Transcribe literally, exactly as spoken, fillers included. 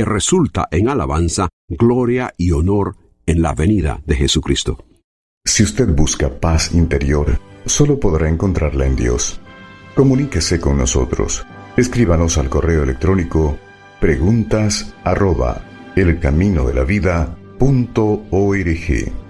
resulta en alabanza, gloria y honor en la venida de Jesucristo. Si usted busca paz interior, solo podrá encontrarla en Dios. Comuníquese con nosotros. Escríbanos al correo electrónico preguntas arroba elcaminodelavida punto org.